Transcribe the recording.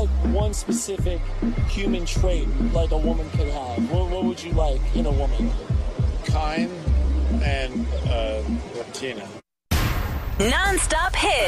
like one specific human trait like a woman could have? What would you like in a woman? Kind and Latina. Non-stop hits.